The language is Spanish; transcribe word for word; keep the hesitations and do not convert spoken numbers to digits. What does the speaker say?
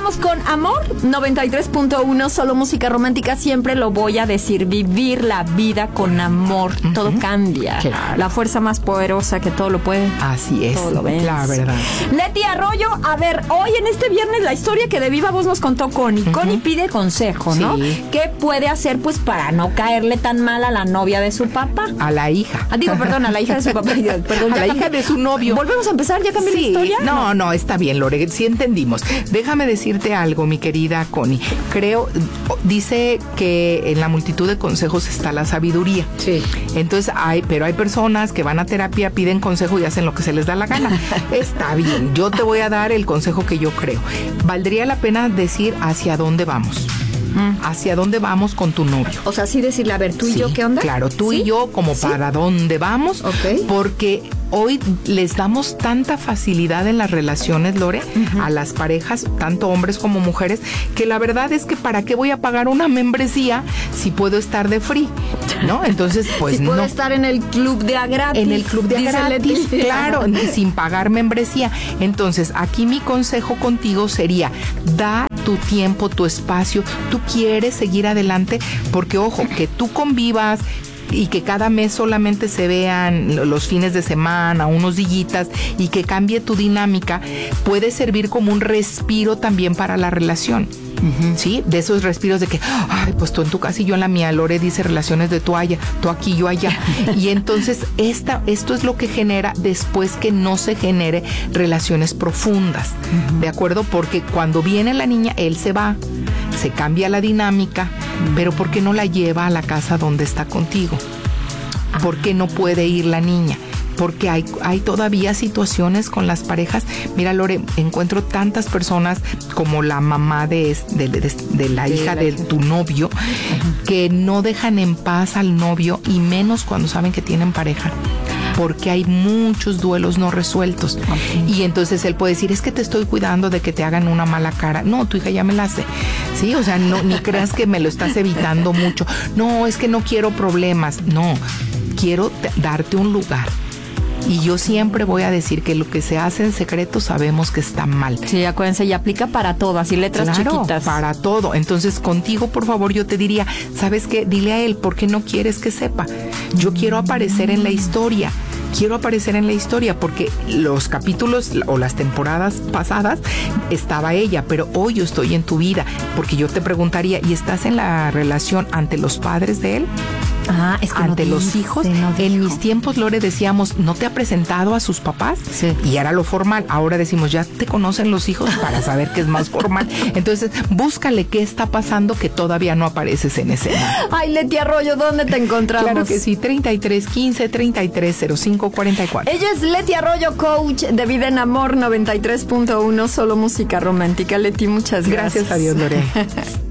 Regresamos con Amor noventa y tres punto uno, solo música romántica. Siempre lo voy a decir, vivir la vida con amor. Uh-huh. Todo cambia. Claro. La fuerza más poderosa que todo lo puede. Así es. Todo lo ves. La verdad. Leti Arroyo, a ver, hoy en este viernes la historia que de viva voz nos contó Connie. Uh-huh. Connie pide consejo, ¿no? Sí. ¿Qué puede hacer pues para no caerle tan mal a la novia de su papá? A la hija. Ah, digo, perdón, a la hija de su papá. Perdón, a la hija de su novio. ¿Volvemos a empezar? ¿Ya cambié sí. la historia? No, no, no, está bien, Lore, sí entendimos. Déjame decirte algo, mi querida Connie. Creo, dice que en la multitud de consejos está la sabiduría. Sí. Entonces hay, pero hay personas que van a terapia, piden consejo y hacen lo que se les da la gana. Está bien, yo te voy a dar el consejo que yo creo. Valdría la pena decir hacia dónde vamos. Mm. ¿Hacia dónde vamos con tu novio? O sea, sí decirle, a ver, tú y sí, yo, ¿qué onda? Claro, tú ¿Sí? y yo, como ¿sí? para dónde vamos. Ok. Porque hoy les damos tanta facilidad en las relaciones, Lore, uh-huh. a las parejas, tanto hombres como mujeres, que la verdad es que ¿para qué voy a pagar una membresía si puedo estar de free? ¿No? Entonces, pues si no. puedo estar en el club de a gratis. En el club de a gratis, claro, sin pagar membresía. Entonces, aquí mi consejo contigo sería, da tu tiempo, tu espacio. Tú quieres seguir adelante porque, ojo, que tú convivas y que cada mes solamente se vean los fines de semana, unos dillitas, y que cambie tu dinámica, puede servir como un respiro también para la relación. Uh-huh. ¿Sí? De esos respiros de que, ay, pues tú en tu casa y yo en la mía. Lore dice relaciones de toalla, tú aquí, yo allá. Y entonces esta, esto es lo que genera después que no se genere relaciones profundas. Uh-huh. ¿De acuerdo? Porque cuando viene la niña, él se va, se cambia la dinámica, uh-huh. pero ¿por qué no la lleva a la casa donde está contigo? ¿Por qué no puede ir la niña? Porque hay, hay todavía situaciones con las parejas. Mira, Lore, encuentro tantas personas como la mamá de, de, de, de la de hija la de hija. tu novio, uh-huh. que no dejan en paz al novio, y menos cuando saben que tienen pareja, porque hay muchos duelos no resueltos. Okay. Y entonces él puede decir, es que te estoy cuidando de que te hagan una mala cara. No, tu hija ya me la hace. Sí, o sea, no, ni creas que me lo estás evitando mucho. No, es que no quiero problemas. No, quiero t- darte un lugar. Y yo siempre voy a decir que lo que se hace en secreto sabemos que está mal. Sí, acuérdense, y aplica para todas, y letras claro, chiquitas. Para todo. Entonces, contigo, por favor, yo te diría, ¿sabes qué? Dile a él, ¿por qué no quieres que sepa? Yo quiero aparecer en la historia. Quiero aparecer en la historia porque los capítulos o las temporadas pasadas estaba ella, pero hoy yo estoy en tu vida. Porque yo te preguntaría, ¿y estás en la relación ante los padres de él? Ah, es que ante no los dice, hijos. No en mis tiempos, Lore, decíamos, ¿no te ha presentado a sus papás? Sí. Y era lo formal. Ahora decimos, ya te conocen los hijos para saber que es más formal. Entonces, búscale qué está pasando que todavía no apareces en escena. Ay, Leti Arroyo, ¿dónde te encontramos? Claro que sí, treinta y tres quince, treinta y tres cero cinco cuarenta y cuatro. Ella es Leti Arroyo, coach de Vida en Amor noventa y tres punto uno, solo música romántica. Leti, muchas gracias. Gracias a Dios, Lore.